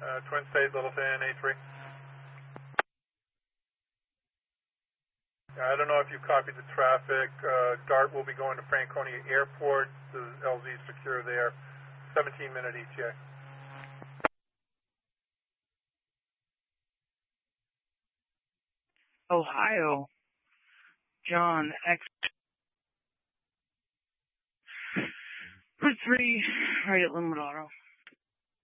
Twin States, Littleton, A3. I don't know if you copied the traffic. DART will be going to Franconia Airport. The LZ is secure there. 17-minute ETA. Ohio, John X. 3, right at Limit Auto.